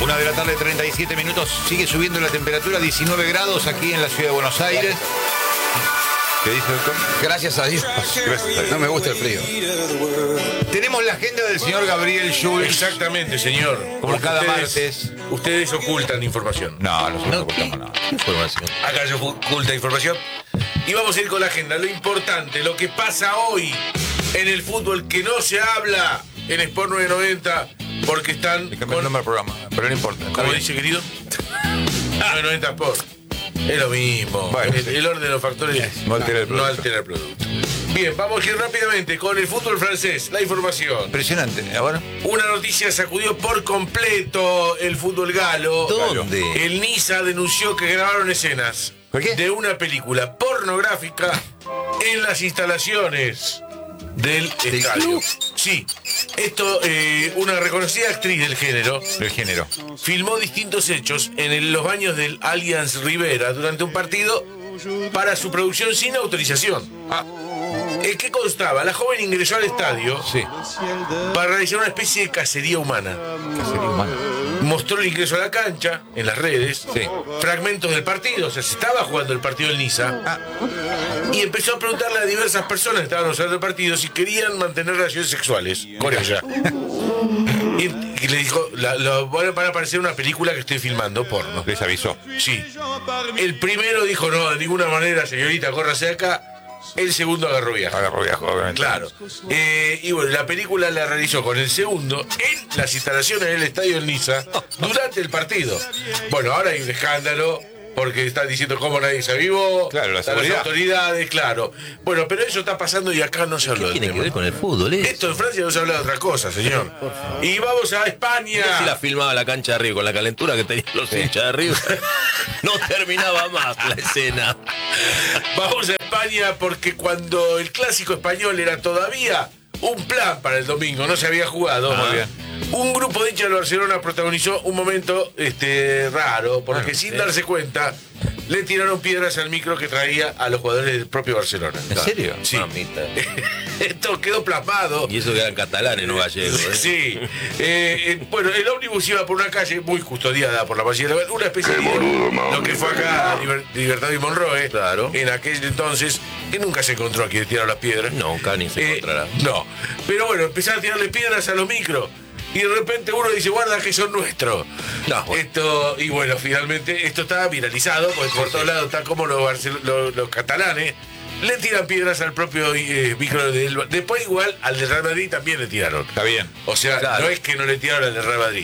1 de la tarde, 37 minutos. Sigue subiendo la temperatura, 19 grados aquí en la ciudad de Buenos Aires. ¿Qué dice, doctor? Gracias a Dios. No me gusta el frío. Tenemos la agenda del señor Gabriel Schulz. Exactamente, señor. Como cada martes. Ustedes ocultan información. No, nosotros no ocultamos nada. Información. Acá se oculta información. Y vamos a ir con la agenda. Lo importante, lo que pasa hoy en el fútbol que no se habla en Sport 990 porque están Me cambió el nombre del programa, pero no importa. ¿Cómo dice, querido? 990 Sport. Es lo mismo. Bueno, el orden de los factores no altera el producto. no altera el producto. Bien, vamos a ir rápidamente con el fútbol francés. La información. Impresionante. Ahora. Una noticia sacudió por completo el fútbol galo. ¿Dónde? El Niza denunció que grabaron escenas ¿Por qué? de una película pornográfica en las instalaciones del estadio. club? Sí. Esto, una reconocida actriz del género Del género. filmó distintos hechos en los baños del Allianz Rivera durante un partido para su producción sin autorización. ¿Qué constaba? La joven ingresó al estadio Sí. para realizar una especie de cacería humana. Cacería humana. Mostró el ingreso a la cancha, en las redes, Sí. fragmentos del partido, o sea, se estaba jugando el partido del Niza, y empezó a preguntarle a diversas personas que estaban observando el partido si querían mantener relaciones sexuales con ella. Y le dijo, van a aparecer una película que estoy filmando, porno. Les avisó. Sí. El primero dijo, no, de ninguna manera, señorita, córrase de acá. El segundo agarró viaje. Agarró viaje, obviamente. Claro. Y bueno, la película la realizó con el segundo en las instalaciones del estadio del Niza durante el partido. Bueno, ahora hay un escándalo porque están diciendo cómo nadie se avivó. Claro, la están seguridad. las autoridades, claro. Bueno, pero eso está pasando y acá no se habló ¿Qué del tiene que tema. ver con el fútbol, Esto en Francia no se habla de otra cosa, señor. Y vamos a España. Si la filmaba la cancha de arriba con la calentura que tenían los hinchas de arriba, no terminaba más la escena. Vamos a España porque cuando el clásico español era todavía un plan para el domingo, no se había jugado. Muy bien. Un grupo de hinchas de Barcelona protagonizó un momento raro, porque sin darse cuenta le tiraron piedras al micro que traía a los jugadores del propio Barcelona. ¿En serio? Sí. Mamita. Esto quedó plasmado. Y eso que eran catalanes, no gallegos. Sí. Bueno, el ómnibus iba por una calle muy custodiada por la policía, una especie de lo que fue acá Libertad y Monroe. Claro. En aquel entonces, que nunca se encontró a quien tiraron las piedras. Nunca ni se encontrará. No. Pero bueno, empezaron a tirarle piedras a los micros. Y de repente uno dice, guarda que son nuestros. No, bueno. Y bueno, finalmente esto está viralizado, porque por todos lados están como los catalanes. Le tiran piedras al propio micro del... Después igual al de Real Madrid también le tiraron. Está bien. O sea, Claro. no es que no le tiraron al de Real Madrid.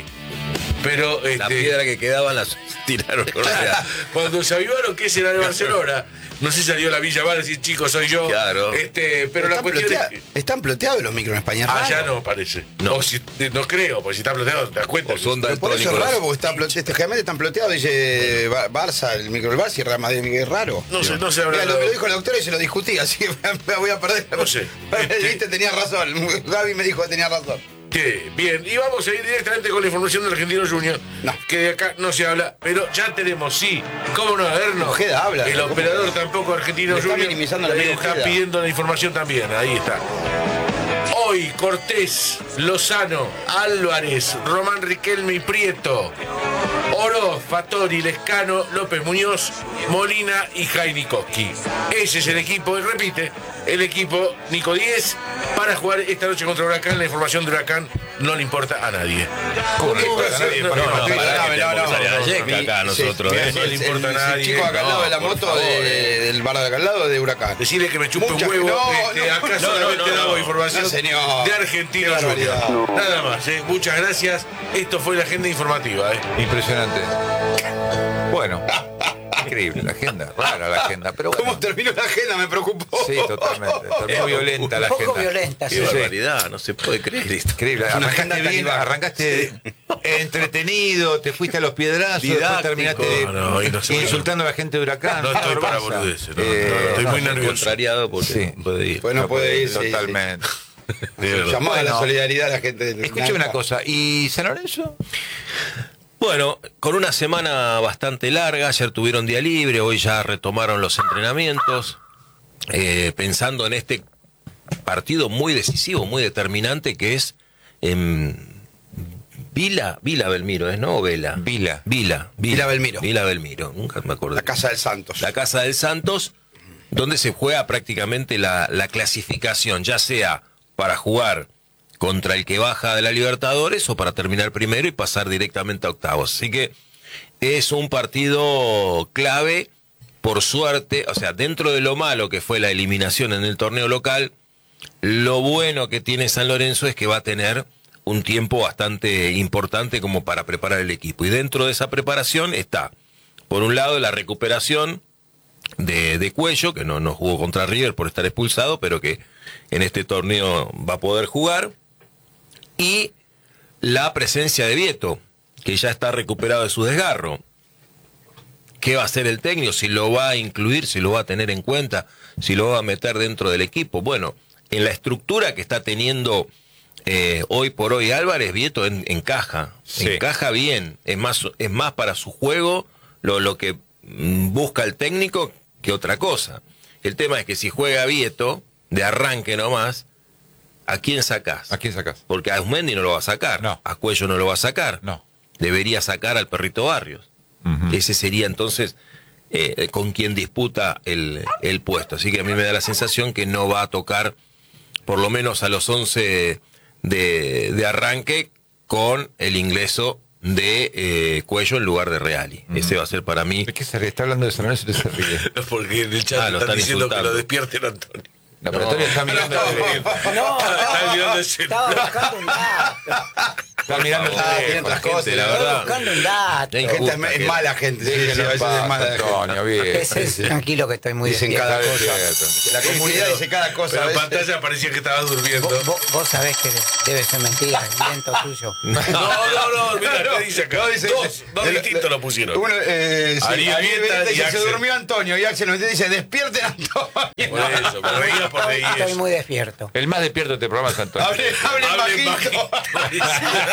Pero La piedra que quedaban las tiraron. O sea, cuando se avivaron que ese era de Barcelona, no sé si salió la Villa Bar y decir, chicos, soy yo. Claro. Pero la cuestión es que... Están ploteados los micros en España. Ah, ya raro. no parece. No. O si, no creo, porque si está ploteado, te das cuenta. o son Pero por eso es daltónicos. raro, porque está generalmente están ploteados. Dice Barça, el micro del Barça y Real Madrid, es raro. No se habla. Mira, lo dijo el doctor y se lo discutí, así que me voy a perder. No sé. Viste, tenía razón. Gaby me dijo que tenía razón. Bien, y vamos a ir directamente con la información del Argentino Junior, No. que de acá no se habla, pero ya tenemos, sí, cómo no vernos. Ojeda habla. El ¿Cómo? operador tampoco Argentino Le está Junior minimizando la amiga está Ojeda. pidiendo la información también, ahí está. Hoy Cortés, Lozano, Álvarez, Román Riquelme y Prieto, Oroz, Fattori, Lescano, López Muñoz, Molina y Jainikoski. Ese es el equipo, y repite, el equipo Nico 10 para jugar esta noche contra Huracán. La información de Huracán no le importa a nadie. ¿Cómo no le importa a nadie? No, Porque no, Mateo- pará, que no, tenemos no, a la no, Yesca acá nosotros. Mira, no le importa a nadie. chico acá al lado de la No, por moto favor, del bar de acá al lado de Huracán. Decirle que me chupe Mucha- un huevo. no, Acá no, solamente no, damos información no, señor. de Argentino Qué Junior. barbaridad. Nada más. Muchas gracias. Esto fue la agenda informativa. Impresionante. Bueno, increíble la agenda, rara la agenda, pero bueno. ¿Cómo terminó la agenda? Me preocupó. Sí, totalmente. Está muy violenta la Un poco agenda. violenta, Qué sí. barbaridad, no se puede creer esto. Increíble. Es una Arrancaste agenda bien, talibán. arrancaste entretenido, te fuiste a los piedrazos, después Didáctico. terminaste No, y no se puede. insultando a la gente de Huracán. No estoy para Barça. boludeces, no, estoy muy nervioso. Contrariado porque Sí. no puede ir. Pues no puede ir. sí, Totalmente. Llamaba a la Bueno. solidaridad a la gente. de Escúchame una Blanca. cosa, ¿y San Lorenzo? Bueno, con una semana bastante larga, ayer tuvieron día libre, hoy ya retomaron los entrenamientos, pensando en este partido muy decisivo, muy determinante, que es Vila Belmiro, ¿es no? ¿O Vela? Vila Belmiro. Vila Belmiro, nunca me acuerdo. La Casa del Santos. La Casa del Santos, donde se juega prácticamente la clasificación, ya sea para jugar contra el que baja de la Libertadores o para terminar primero y pasar directamente a octavos. Así que es un partido clave, por suerte, o sea, dentro de lo malo que fue la eliminación en el torneo local, lo bueno que tiene San Lorenzo es que va a tener un tiempo bastante importante como para preparar el equipo. Y dentro de esa preparación está, por un lado, la recuperación de Cuello, que no jugó contra River por estar expulsado, pero que en este torneo va a poder jugar, y la presencia de Vieto, que ya está recuperado de su desgarro. ¿Qué va a hacer el técnico? Si lo va a incluir, si lo va a tener en cuenta, si lo va a meter dentro del equipo. Bueno, en la estructura que está teniendo hoy por hoy Álvarez, Vieto encaja, Sí. encaja bien. Es más para su juego lo que busca el técnico que otra cosa. El tema es que si juega Vieto, de arranque nomás, ¿a quién sacás? ¿A quién sacás? Porque a Ausmendi no lo va a sacar, No. a Cuello no lo va a sacar. No. Debería sacar al Perrito Barrios. Ujú. Ese sería entonces con quien disputa el puesto. Así que a mí me da la sensación que no va a tocar por lo menos a los 11 de arranque con el ingreso de Cuello en lugar de Reali. Ese va a ser para mí. ¿De qué se ríe? Está hablando de San Lorenzo y se ríe. Porque en el chat Lo están están diciendo que insultando. lo despierten Antonio. No, pero Antonio está mirando. No, Está mirando el celular. estaba buscando un dato. Está mirando el tiene teléfono. otras Gente, cosas. la Estaba verdad. buscando un dato. Es Gente injusta es que- mala gente. Sí, sí, a Déjenlo en veces es paz, mala gente. Antonio, bien. Tranquilo que estoy muy Dicen despierto. cada cosa. Despierto. La comunidad dice cada cosa. Pero a en veces. pantalla parecía que estabas durmiendo. Vos sabés que debe ser mentira, el viento tuyo. No, mira, ¿qué dice acá? No, dice- Dos distintos lo pusieron. Uno, sí, Ariel Ariel Vieta Vieta y dice, se Axel. durmió Antonio. Y Axel nos dice, despierten Antonio. Por eso, me reía por reír. Estoy muy despierto. El más despierto de este programa es Antonio. Hablen Hablen bajito. bajito.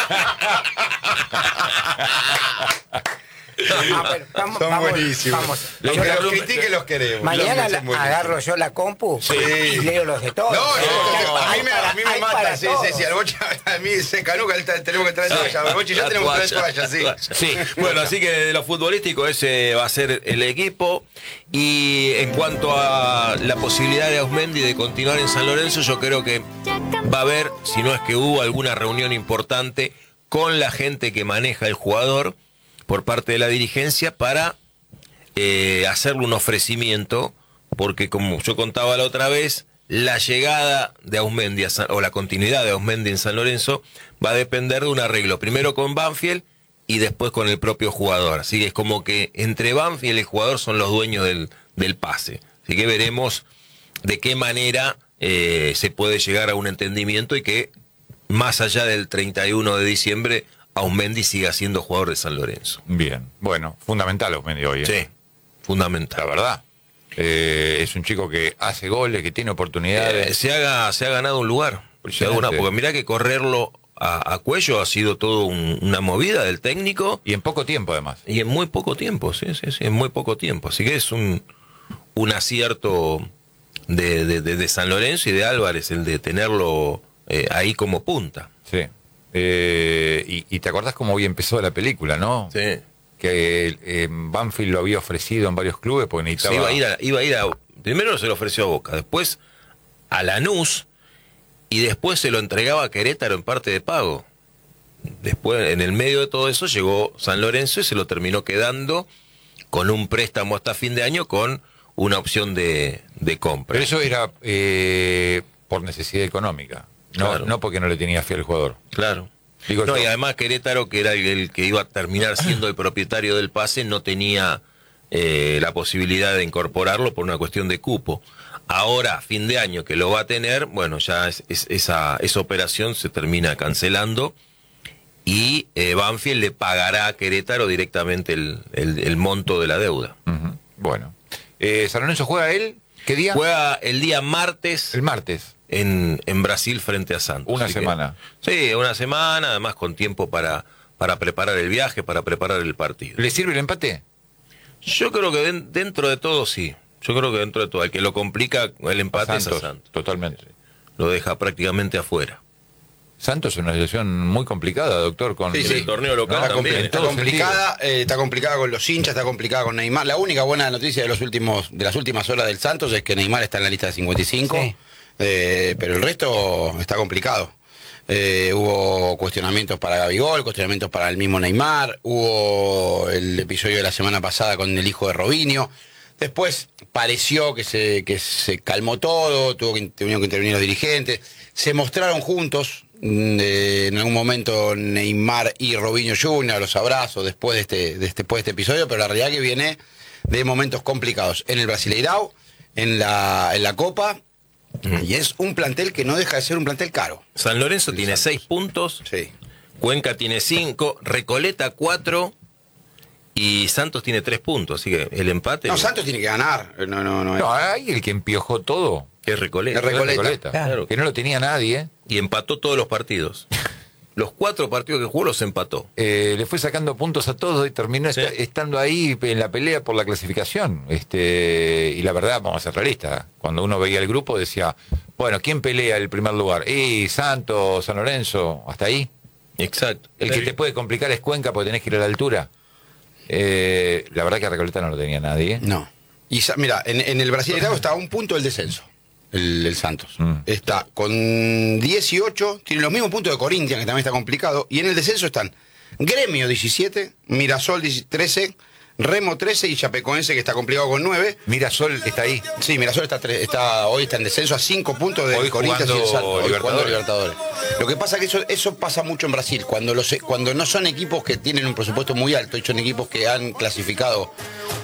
Pero vamos, Son vamos, buenísimos. vamos. Los Yo que lo- los critiquen los queremos. Mañana Son buenísimos. agarro yo la compu y leo los de todos. No, a Hay mí me hay mata, para sí, todos. sí, al Bocha, a mí se canuca, tenemos que traer toalla. Al Bocha y yo La tenemos que traer toalla, toalla, sí. Sí, bueno, así que de lo futbolístico ese va a ser el equipo. Y en cuanto a la posibilidad de Ausmendi de continuar en San Lorenzo, yo creo que va a haber, si no es que hubo alguna reunión importante con la gente que maneja el jugador por parte de la dirigencia para hacerle un ofrecimiento, porque como yo contaba la otra vez, la llegada de Ausmendi o la continuidad de Ausmendi en San Lorenzo va a depender de un arreglo, primero con Banfield y después con el propio jugador. Así que es como que entre Banfield y el jugador son los dueños del pase. Así que veremos de qué manera se puede llegar a un entendimiento y que más allá del 31 de diciembre Ausmendi siga siendo jugador de San Lorenzo. Bien. Bueno, fundamental Ausmendi hoy. Sí, fundamental. La verdad. Es un chico que hace goles, que tiene oportunidades. Se ha ganado un lugar. Se ha ganado, porque mirá que correrlo a Cuello ha sido todo una movida del técnico. Y en poco tiempo, además. Y en muy poco tiempo, sí, en muy poco tiempo. Así que es un acierto de San Lorenzo y de Álvarez el de tenerlo ahí como punta. Sí. Y te acordás cómo hoy empezó la película, ¿no? Sí. Que Banfield lo había ofrecido en varios clubes porque Sí, necesitaba... iba a ir a primero se lo ofreció a Boca, después a Lanús y después se lo entregaba a Querétaro en parte de pago. Después, en el medio de todo eso, llegó San Lorenzo y se lo terminó quedando con un préstamo hasta fin de año con una opción de compra. Pero eso era por necesidad económica, Claro. no porque no le tenía fe al jugador. Claro. Digo No, yo. y además Querétaro, que era el que iba a terminar siendo el propietario del pase, no tenía la posibilidad de incorporarlo por una cuestión de cupo. Ahora, a fin de año que lo va a tener, bueno, ya esa operación se termina cancelando y Banfield le pagará a Querétaro directamente el monto de la deuda. Ujú. Bueno. ¿San Lorenzo juega él? ¿Qué día? Juega el día martes El martes. en Brasil frente a Santos. Una Así que- semana. Sí, una semana, además con tiempo para preparar el viaje, para preparar el partido. ¿Le sirve el empate? Yo creo que dentro de todo sí. Yo creo que dentro de todo. El que lo complica el empate es a Santos. Totalmente. Lo deja prácticamente afuera. Santos es una situación muy complicada, doctor, con Sí, sí. El torneo local No, también. Está complicada, está complicada con los hinchas, está complicada con Neymar. La única buena noticia de las últimas horas del Santos es que Neymar está en la lista de 55, Sí. pero el resto está complicado. Hubo cuestionamientos para Gabigol, cuestionamientos para el mismo Neymar, hubo el episodio de la semana pasada con el hijo de Robinho. Después pareció que se calmó todo, tuvieron que intervenir los dirigentes, se mostraron juntos. En algún momento Neymar y Robinho Jr. los abrazos después de este episodio, pero la realidad que viene de momentos complicados en el Brasileirao, en la Copa, y es un plantel que no deja de ser un plantel caro. San Lorenzo tiene 6 puntos, Sí. Cuenca tiene 5, Recoleta 4 y Santos tiene 3 puntos, así que el empate No, Santos tiene que ganar. No, hay el que empiojó todo. es Recoleta. Es Recoleta. Claro. Que no lo tenía nadie. Y empató todos los partidos. Los 4 partidos que jugó los empató. Le fue sacando puntos a todos y terminó Sí. estando ahí en la pelea por la clasificación. Y la verdad, vamos a ser realistas, cuando uno veía el grupo decía, bueno, ¿quién pelea el primer lugar? Santos, San Lorenzo, hasta ahí. Exacto. El que te puede complicar es Cuenca porque tenés que ir a la altura. La verdad que a Recoleta no lo tenía nadie. No. Y mira, en el Brasileirao está a un punto del descenso, el Santos. Está con 18, tiene los mismos puntos de Corinthians, que también está complicado, y en el descenso están Gremio 17, Mirasol 13, Remo 13 y Chapecoense, que está complicado con 9. Mirasol está ahí. Sí, Mirasol hoy está en descenso a 5 puntos de Hoy Corinthians y el jugando Santos. Hoy jugando Libertadores. Lo que pasa es que eso pasa mucho en Brasil, cuando no son equipos que tienen un presupuesto muy alto, y son equipos que han clasificado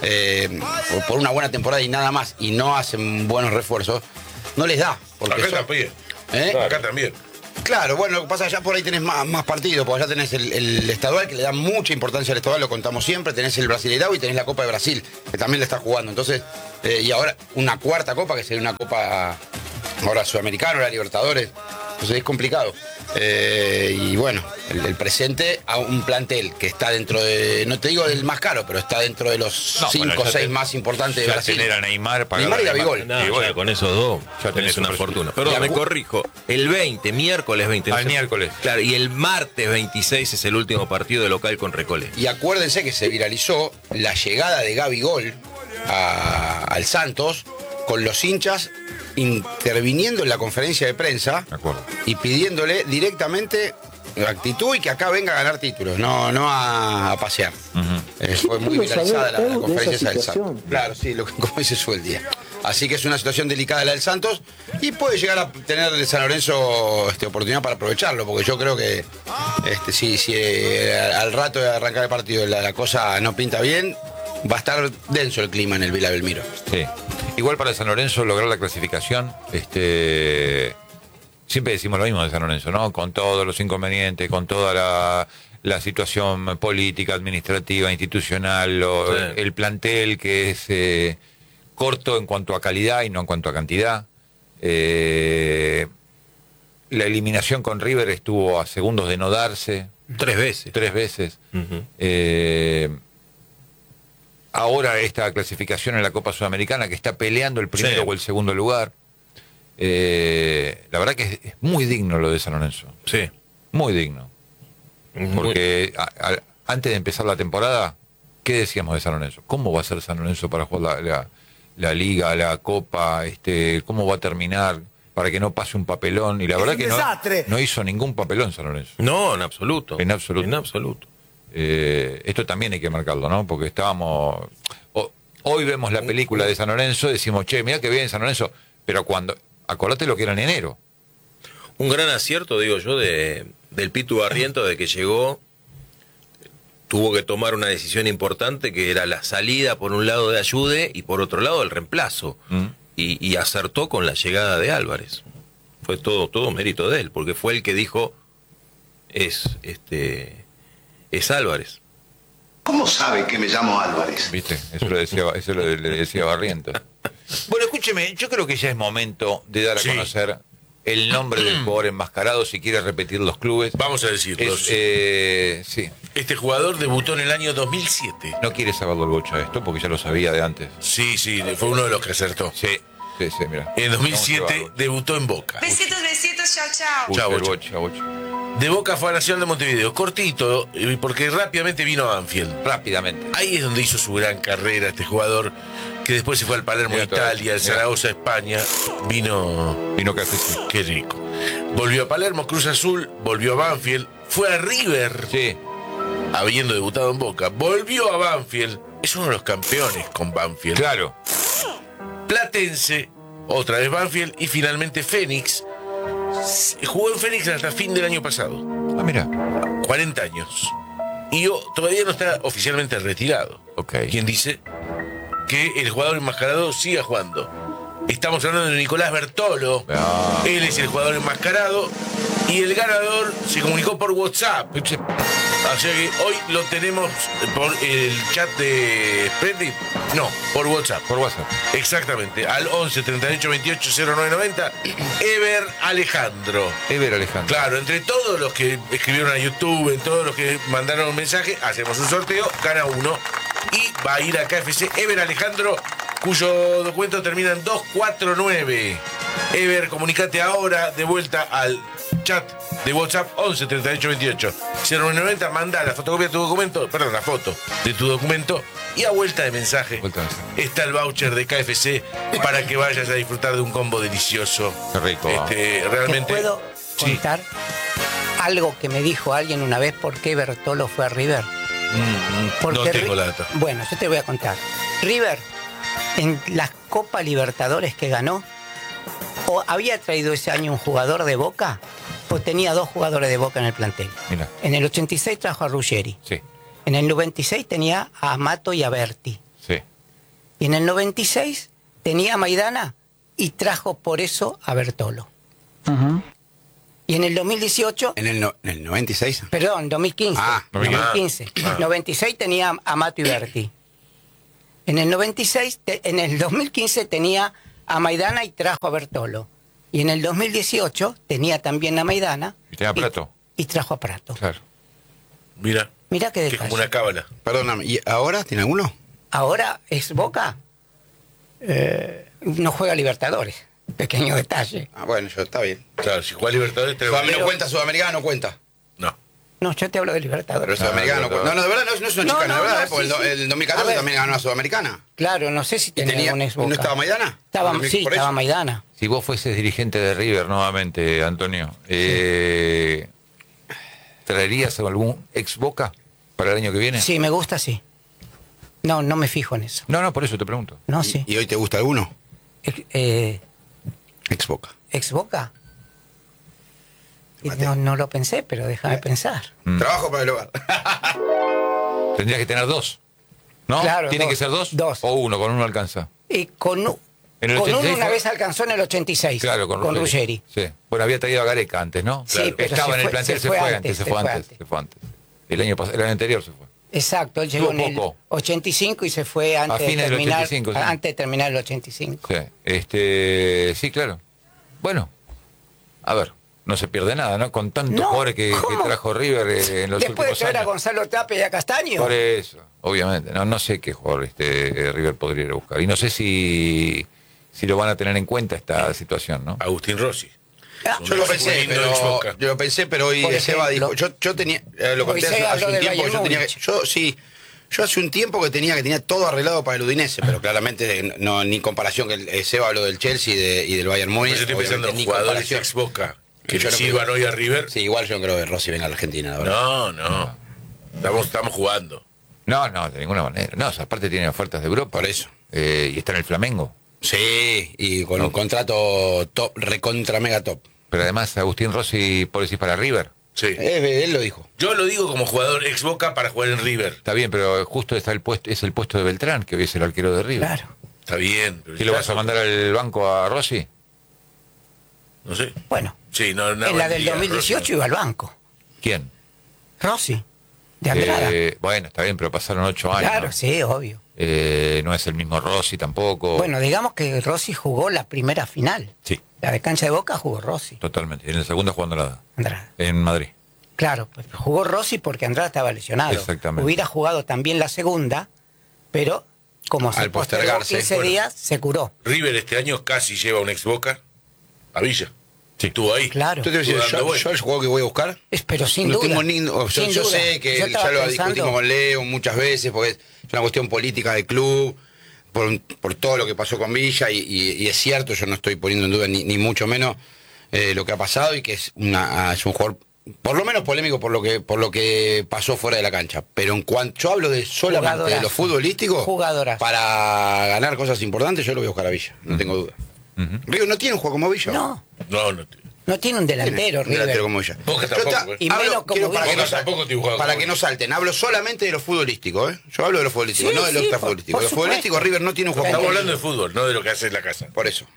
por una buena temporada y nada más, y no hacen buenos refuerzos, no les da. Porque Acá son- también. ¿Eh? Acá también. Claro, bueno, lo que pasa es que ya por ahí tenés más partidos, porque allá tenés el estadual, que le da mucha importancia al estadual, lo contamos siempre, tenés el Brasileirao y tenés la Copa de Brasil, que también le está jugando. Entonces, y ahora una cuarta copa, que sería una Copa ahora Sudamericana, la Libertadores. Entonces es complicado. Y bueno, el presente a un plantel que está dentro de, no te digo del más caro, pero está dentro de los 5 o 6 más importantes de ya Brasil. tener a Neymar, pagar Neymar y a Gabigol. No, Y bueno, ya con esos dos ya tenés tenés una un fortuna. presupuesto. Perdón, Y me corrijo. El 20, miércoles 20. Al miércoles. Claro, y el martes 26 es el último partido de local con Recoleta. Y acuérdense que se viralizó la llegada de Gabigol al Santos con los hinchas interviniendo en la conferencia de prensa Me acuerdo. y pidiéndole directamente actitud y que acá venga a ganar títulos, no a pasear. Fue muy quiero viralizada saber, la Edu, de conferencia esa del Santos. situación. Claro, sí, como dice su el día. Así que es una situación delicada la del Santos y puede llegar a tener el San Lorenzo oportunidad para aprovecharlo, porque yo creo que si al rato de arrancar el partido la cosa no pinta bien, va a estar denso el clima en el Vila Belmiro. Sí. Igual para San Lorenzo lograr la clasificación, siempre decimos lo mismo de San Lorenzo, ¿no? Con todos los inconvenientes, con toda la situación política, administrativa, institucional, Sí. el plantel que es corto en cuanto a calidad y no en cuanto a cantidad. La eliminación con River estuvo a segundos de no darse, 3 veces. 3 veces. Ujú. Ahora esta clasificación en la Copa Sudamericana que está peleando el primero Sí. o el segundo lugar. La verdad que es muy digno lo de San Lorenzo. Sí. Muy digno. Porque antes de empezar la temporada, ¿qué decíamos de San Lorenzo? ¿Cómo va a ser San Lorenzo para jugar la Liga, la Copa? ¿Cómo va a terminar? Para que no pase un papelón. Y la verdad que no hizo ningún papelón San Lorenzo. No, en absoluto. En absoluto. En absoluto. Esto también hay que marcarlo, ¿no? Porque estábamos... hoy vemos la película de San Lorenzo y decimos, che, mirá que bien San Lorenzo. Pero acordate lo que era en enero. Un gran acierto, digo yo, del Pitu Barriento, de que llegó, tuvo que tomar una decisión importante, que era la salida por un lado de Ayude y por otro lado el reemplazo. Y acertó con la llegada de Álvarez. Fue todo mérito de él, porque fue el que dijo, es Álvarez. ¿Cómo sabe que me llamo Álvarez? ¿Viste? Eso le decía Barriento. Bueno, escúcheme, yo creo que ya es momento de dar a Sí. conocer el nombre del jugador enmascarado, si quiere repetir los clubes. Vamos a decirlos. Sí. Este jugador debutó en el año 2007. No quiere saberlo el Bocha esto, porque ya lo sabía de antes. Sí, fue uno de los que acertó. Sí, mira. En 2007 Vamos a llevarlo. debutó en Boca. Besitos, besitos, chao, chao. Uy, Chau, el Bocha. Bocha. De Boca fue a Nacional de Montevideo. Cortito, porque rápidamente vino a Banfield. Rápidamente. Ahí es donde hizo su gran carrera este jugador, que después se fue al Palermo, Mira, Italia, al Zaragoza, España. Vino KFC. Qué rico. Volvió a Palermo, Cruz Azul, volvió a Banfield, fue a River, Sí. habiendo debutado en Boca, volvió a Banfield, es uno de los campeones con Banfield. Claro. Platense, otra vez Banfield y finalmente Fénix. Jugó en Fénix hasta fin del año pasado, Ah, mira. 40 años. Y todavía no está oficialmente retirado. Ok. ¿Quién dice que el jugador enmascarado siga jugando? Estamos hablando de Nicolás Bertolo. Ah. Él es el jugador enmascarado. Y el ganador se comunicó por WhatsApp. O sea que hoy lo tenemos por el chat de Splendid. No, por WhatsApp. Por WhatsApp. Exactamente. Al 11 38 28 09 90. Ever Alejandro. Ever Alejandro. Claro, entre todos los que escribieron a YouTube, en todos los que mandaron un mensaje, hacemos un sorteo, gana uno y va a ir a KFC Ever Alejandro, cuyo documento termina en 249. Ever, comunicate ahora de vuelta al chat de WhatsApp 11 38 28 0990, manda la fotocopia de tu documento, perdón, la foto de tu documento y a vuelta de mensaje Vuelta de mensaje. está el voucher de KFC para que vayas a disfrutar de un combo delicioso. Qué rico. Realmente. ¿Te puedo Sí. contar algo que me dijo alguien una vez por qué Bertolo fue a River? No tengo la data. Bueno, yo te voy a contar. River, en las Copa Libertadores que ganó, o había traído ese año un jugador de Boca, o tenía 2 jugadores de Boca en el plantel. Mira. En el 86 trajo a Ruggeri. Sí. En el 96 tenía a Amato y a Berti. Sí. Y en el 96 tenía a Maidana y trajo por eso a Bertolo. Y en el 2018, En el 96. perdón, 2015. Ah, 2015. 96 tenía a Amato y Berti. En el 96, en el 2015 tenía a Maidana y trajo a Bertolo. Y en el 2018 tenía también a Maidana. Y tenía a Prato. Y trajo a Prato. Claro. Mira, Mirá qué que es detalle. como una cábala. Perdóname, ¿y ahora tiene alguno? Ahora es Boca. No juega Libertadores. Pequeño detalle. Ah, bueno, está bien. Claro, si juega Libertadores, te No cuenta, Sudamericana no cuenta. No. No, yo te hablo de Libertadores. Pero Sudamericana no cuenta. No, de verdad no es una No, chicana, de no, verdad, no, porque sí, sí. el 2014 A ver. también ganó a Sudamericana. Claro, no sé si ¿Y tenía un ex Boca. ¿No estaba Maidana? Estaba, Por sí, eso. estaba Maidana. Si vos fueses dirigente de River nuevamente, Antonio, ¿traerías algún ex Boca para el año que viene? Sí, me gusta, sí. No, no me fijo en eso. No, por eso te pregunto. No, sí. ¿Y hoy te gusta alguno? Ex Boca. ¿Ex Boca? No lo pensé, pero déjame pensar. Trabajo para el hogar. Tendrías que tener 2. ¿No? Claro, ¿Tiene 2. que ser 2? 2. ¿O 1? Con 1 alcanza. Y con uno En el 86 una fue- vez alcanzó en el 86. Claro, con Ruggeri. Sí. Bueno, había traído a Gareca antes, ¿no? Sí, Claro. pero Estaba se en el fue- plantel, se fue antes, se fue antes. El año anterior se fue. Exacto, él llegó en Tuvo el poco. 85 y se fue antes, fines de del terminar, 85, sí. antes de terminar el 85. Sí. Sí, claro. Bueno, a ver, no se pierde nada, ¿no? Con tantos No, jugadores que ¿cómo? trajo River en los Después de últimos traer a años. Gonzalo Tapia y a Castaño. Por eso, obviamente. No sé qué jugador River podría ir a buscar. Y no sé si lo van a tener en cuenta esta situación, ¿no? Agustín Rossi. Ah, Yo lo Un pensé, lindo ex Boca. pero hoy Por Seba ejemplo. dijo, yo tenía, lo Hoy conté Seba hace habló un del tiempo, Bayern Múnich. yo hace un tiempo que tenía todo arreglado para el Udinese, pero claramente no, ni comparación, que Seba habló del Chelsea y del Bayern Múnich. Yo estoy pensando en obviamente, ni jugadores comparación. ex Boca que Yo no sirvan creo- hoy a River. Sí, igual yo no creo que Rossi venga a la Argentina, la verdad. No. Estamos jugando. No, de ninguna manera. No, o sea, aparte tiene ofertas de Europa. Por eso. Y está en el Flamengo. Sí, y con un contrato top, recontra mega top. Pero además Agustín Rossi, por decir, para River. Sí. Él lo dijo. Yo lo digo como jugador ex Boca para jugar en River. Está bien, pero justo está es el puesto de Beltrán, que hoy es el arquero de River. Claro. Está bien. Pero ¿Y lo vas a mandar al banco a Rossi? No sé. Bueno, Sí, no. en la del 2018 iba al banco. ¿Quién? Rossi, de Andrada. Bueno, está bien, pero pasaron 8 años. Claro, ¿no? sí, obvio. No es el mismo Rossi tampoco. Bueno, digamos que Rossi jugó la primera final. Sí, La de cancha de Boca jugó Rossi, totalmente. Y en el segundo jugando nada. Andrada. En Madrid. Claro, pues jugó Rossi porque Andrada estaba lesionado. Exactamente. Hubiera jugado también la segunda, pero como se Al postergó postergarse, 15 bueno. días, se curó. River este año casi lleva un ex Boca a Villa. Sí. Estuvo ahí. Claro. Yo te voy a decir, Estuvo dando yo vueltas. el juego que voy a buscar, Pero sin no duda. tengo ni... sin Yo duda. sé que Yo estaba ya lo pensando- discutimos con Leo muchas veces, porque es una cuestión política del club, por todo lo que pasó con Villa, y es cierto, yo no estoy poniendo en duda ni mucho menos lo que ha pasado, y que es un jugador por lo menos polémico por lo que pasó fuera de la cancha. Pero en cuanto yo hablo de solamente de Jugadorazo. lo futbolístico, Jugadorazo. para ganar cosas importantes, yo lo voy a buscar a Villa, no tengo duda. River no tiene un juego como Villa. No, No. no tiene un delantero, Un River. delantero como Villa. Boca Yo tampoco, ta- Y menos como quiero para Villa. que no Boca tampoco tiene un jugador para como que no salten, hablo solamente de lo futbolístico, ¿eh? Yo hablo de lo futbolístico, Sí, no de lo sí, extrafutbolístico. por Lo futbolístico, supuesto. River no tiene un juego Estamos como hablando Villa. de fútbol, no de lo que hace en la casa. Por eso.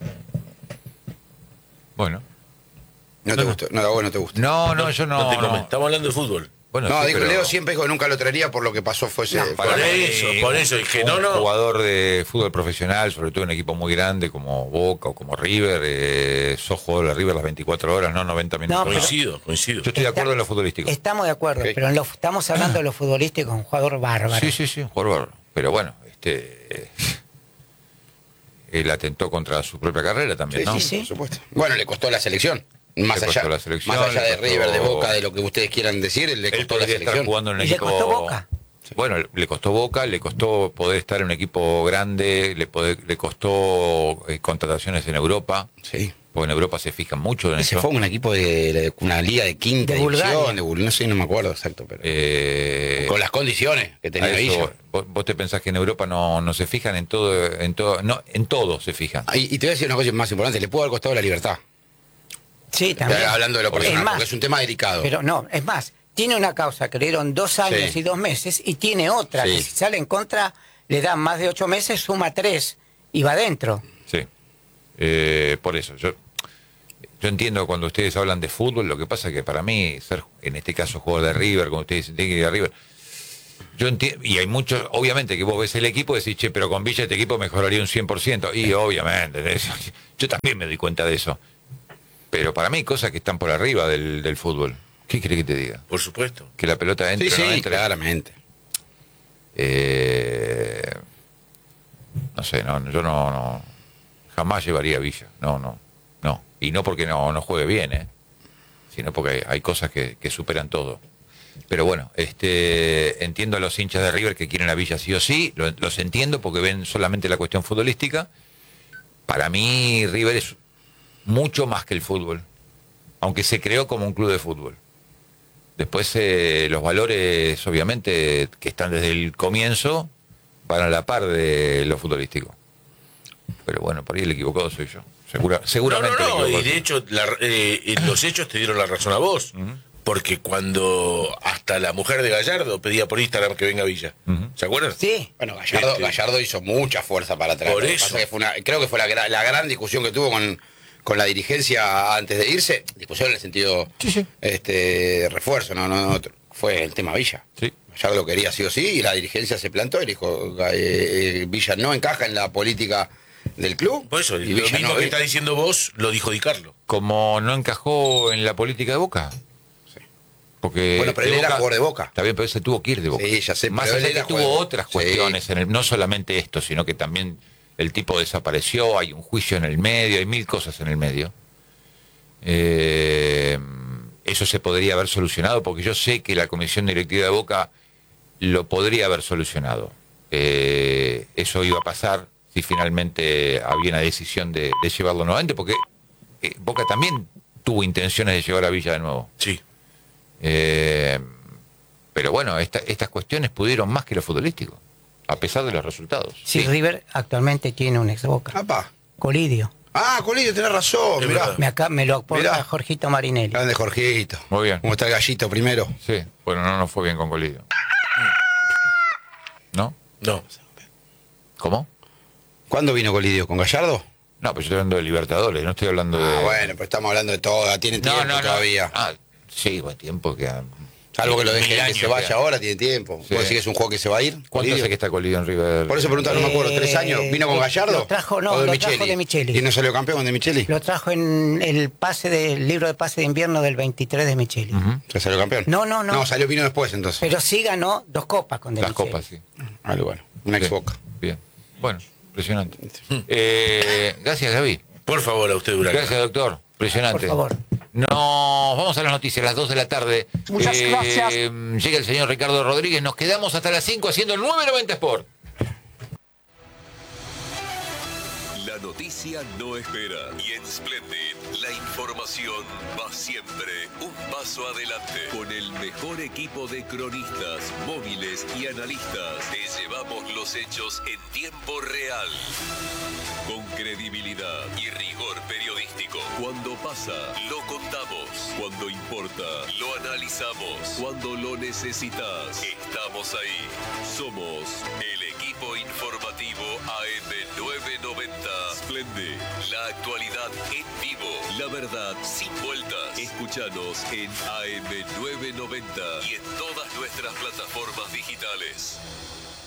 Bueno. No te gusta. No, a vos no te gusta. No, yo no. te convence. Estamos hablando de fútbol. Bueno, No, sí, digo, pero Leo siempre dijo que nunca lo traería por lo que pasó fue ese. No. para Por mí, eso, dije, un no. jugador de fútbol profesional, sobre todo en un equipo muy grande como Boca o como River, sos jugador de River las 24 horas, no 90 minutos. No, pero- Coincido. Yo estoy de acuerdo en lo futbolístico. Estamos de acuerdo, Ok. pero estamos hablando de lo futbolístico, un jugador bárbaro. Sí, un jugador bárbaro. Pero bueno, él atentó contra su propia carrera también, Sí, ¿no? sí. por supuesto. Bueno, le costó la selección. Más Le allá, costó la selección, más allá le de costó- River, de Boca, de lo que ustedes quieran decir, le Él costó la podría estar selección. jugando en un Y le equipo. costó Boca. Bueno, le costó Boca, le costó poder estar en un equipo grande, le costó contrataciones en Europa, Sí. porque en Europa se fijan mucho en Ese eso. fue un equipo de una liga de quinta De división, Bulgaria. no sé, no me acuerdo exacto, pero con las condiciones que A tenía eso, Villa. vos te pensás que en Europa no se fijan en todo, no, en todo se fijan. Ah, y te voy a decir una cosa más importante, le pudo haber costado la libertad. Sí, también. Hablando de lo personal, Es más, porque es un tema delicado. Pero no, es más, tiene una causa que le dieron 2 años Sí. y 2 meses, y tiene otra Sí. que si sale en contra le dan más de 8 meses, suma 3 y va adentro. Sí. Por eso, yo entiendo cuando ustedes hablan de fútbol, lo que pasa es que para mí, ser en este caso jugador de River, como ustedes dicen, tiene que ir a River. Yo entiendo, y hay muchos, obviamente que vos ves el equipo y decís, che, pero con Villa este equipo mejoraría un 100%. Y obviamente, yo también me doy cuenta de eso. Pero para mí hay cosas que están por arriba del fútbol. ¿Qué quiere que te diga? Por supuesto. Que la pelota entre sí, o no sí, entre. claramente. No sé, yo no jamás llevaría a Villa. No. Y no porque no juegue bien, sino porque hay cosas que superan todo. Pero bueno, entiendo a los hinchas de River que quieren a Villa sí o sí, los entiendo porque ven solamente la cuestión futbolística. Para mí River es mucho más que el fútbol, aunque se creó como un club de fútbol. Después los valores, obviamente, que están desde el comienzo, van a la par de lo futbolístico. Pero bueno, por ahí el equivocado soy yo. Seguramente el No, equivocado y soy de yo. hecho los hechos te dieron la razón a vos. Porque cuando hasta la mujer de Gallardo pedía por Instagram que venga a Villa. ¿Se acuerdan? Sí. Bueno, Gallardo hizo mucha fuerza para traer. Por Lo que eso. pasa que creo que fue la gran discusión que tuvo con la dirigencia antes de irse. Discusión en el sentido refuerzo, no, fue el tema Villa. Sí. Gallardo quería sí o sí y la dirigencia se plantó y dijo, Villa no encaja en la política del club. Por eso, y lo Villa mismo no, que está diciendo vos, lo dijo Di Carlo. Como no encajó en la política de Boca. Porque Bueno, pero de él era jugador de Boca. Está bien, pero él se tuvo que ir de Boca. Sí, ya sé, Más pero allá él que era tuvo jugador de Boca. otras Sí. cuestiones, no solamente esto, sino que también el tipo desapareció, hay un juicio en el medio, hay 1000 cosas en el medio. Eso se podría haber solucionado, porque yo sé que la comisión directiva de Boca lo podría haber solucionado. Eso iba a pasar si finalmente había una decisión de llevarlo nuevamente, porque Boca también tuvo intenciones de llevar a Villa de nuevo. Sí. Pero bueno, estas cuestiones pudieron más que lo futbolístico, a pesar de los resultados. Sí, River actualmente tiene un ex Boca. Apa. Colidio. Ah, Colidio, tenés razón, Es mirá. verdad. Me lo aporta Mirá. Jorgito Marinelli. Grande Jorgito. Muy bien. ¿Cómo está el gallito primero? Sí, bueno, no nos fue bien con Colidio. ¿No? No. ¿Cómo? ¿Cuándo vino Colidio? ¿Con Gallardo? No, pero yo estoy hablando de Libertadores, no estoy hablando de... Ah, bueno, pero estamos hablando de todo, tiene tiempo todavía. Ah, sí, buen tiempo que... Salvo que lo deje 1000 que años se vaya queda. ahora, tiene tiempo. Sí. ¿Vos decís que es un juego que se va a ir? ¿Cuánto Colidio? hace que está Colidio en River? Por eso preguntaba, no me acuerdo, 3 años. ¿Vino con Gallardo? Lo trajo, no, ¿O lo trajo de Micheli. ¿Y no salió campeón de Micheli? Lo trajo en el libro de pase de invierno del 23 de Micheli. ¿Se salió campeón? No. No, vino después entonces. Pero sí ganó 2 copas con de Las Micheli. copas, sí. Vale, bueno. Una ex Boca. Bien. Bueno, impresionante. Gracias, Gaby. Por favor, a usted, Huracán. Gracias, doctor. Impresionante. Por favor. No, vamos a las noticias, a las 2 de la tarde. Muchas gracias. Llega el señor Ricardo Rodríguez, nos quedamos hasta las 5 haciendo el 990 Sport. La noticia no espera y en Splendid la información va siempre un paso adelante. Con el mejor equipo de cronistas, móviles y analistas, te llevamos los hechos en tiempo real. Con credibilidad y rigor periodístico. Cuando pasa, lo contamos. Cuando importa, lo analizamos. Cuando lo necesitas, estamos ahí. Somos el equipo informativo AM990. Splendid, la actualidad en vivo, la verdad sin vueltas. Escúchanos en AM990 y en todas nuestras plataformas digitales.